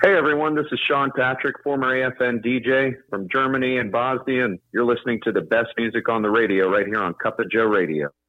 Hey everyone, this is Sean Patrick, former AFN DJ from Germany and Bosnia, and you're listening to the best music on the radio right here on Cup of Joe Radio.